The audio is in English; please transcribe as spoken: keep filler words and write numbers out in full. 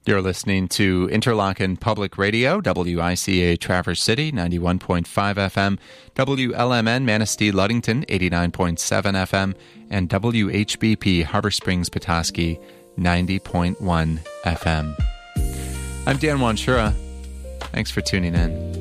You're listening to Interlochen Public Radio, W I C A Traverse City, ninety-one point five F M, W L M N Manistee Ludington, eighty-nine point seven F M, and W H B P Harbor Springs Petoskey, ninety point one F M. I'm Dan Wanchura. Thanks for tuning in.